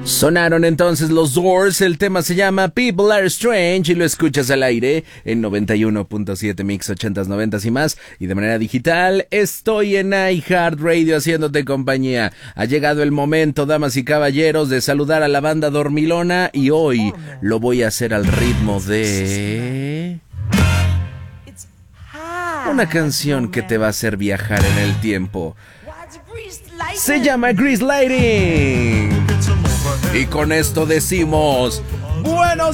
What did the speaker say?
Sonaron entonces los Doors, el tema se llama People Are Strange y lo escuchas al aire en 91.7 Mix 80s, 90s y más, y de manera digital. Estoy en iHeartRadio haciéndote compañía. Ha llegado el momento, damas y caballeros, de saludar a la banda dormilona, y hoy lo voy a hacer al ritmo de una canción que te va a hacer viajar en el tiempo. Se llama Grease Lighting. Y con esto decimos ¡buenos